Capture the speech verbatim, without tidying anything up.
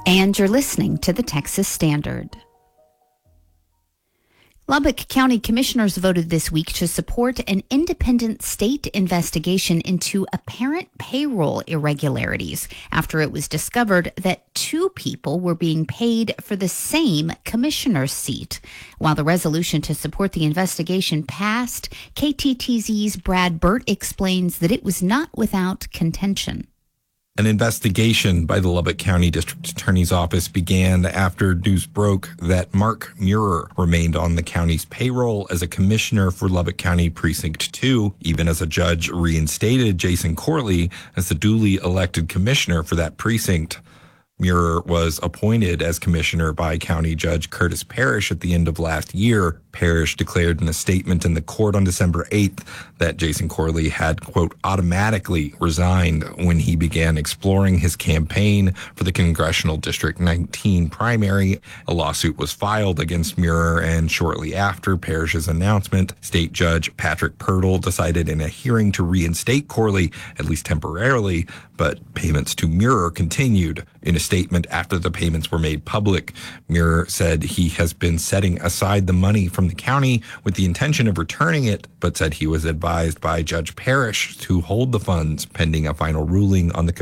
And you're listening to the Texas Standard. Lubbock County Commissioners voted this week to support an independent state investigation into apparent payroll irregularities after it was discovered that two people were being paid for the same commissioner's seat. While the resolution to support the investigation passed, K T T Z's Brad Burt explains that it was not without contention. An investigation by the Lubbock County District Attorney's Office began after news broke that Mark Muir remained on the county's payroll as a commissioner for Lubbock County Precinct two, even as a judge reinstated Jason Corley as the duly elected commissioner for that precinct. Muir was appointed as commissioner by County Judge Curtis Parrish at the end of last year. Parrish declared in a statement in the court on December eighth that Jason Corley had, quote, automatically resigned when he began exploring his campaign for the Congressional District nineteen primary. A lawsuit was filed against Muir, and shortly after Parrish's announcement, State Judge Patrick Pirtle decided in a hearing to reinstate Corley, at least temporarily, but payments to Muir continued. In a statement after the payments were made public, Muir said he has been setting aside the money from the county with the intention of returning it, but said he was advised by Judge Parrish to hold the funds pending a final ruling on the